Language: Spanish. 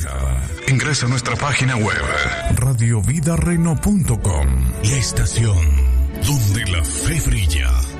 vida. Ingresa a nuestra página web radiovidareno.com, la estación donde la fe brilla.